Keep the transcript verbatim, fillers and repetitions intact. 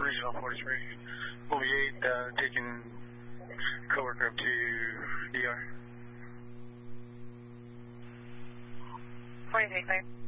Regional forty-three. forty-eight, uh, taking coworker up to E R. forty-three, clear.